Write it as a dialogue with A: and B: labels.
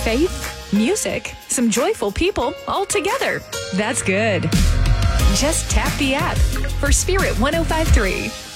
A: faith, music, some joyful people all together. That's good. Just tap the app for Spirit 105.3.